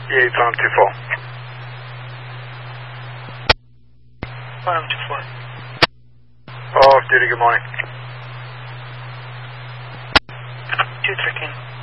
Yeah, Farm 24. Farm 24. Off duty, good morning. 2 King.